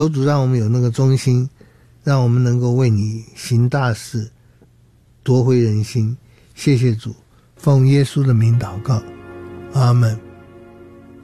求主让我们有那个忠心，让我们能够为你行大事，夺回人心。谢谢主，奉耶稣的名祷告，阿们。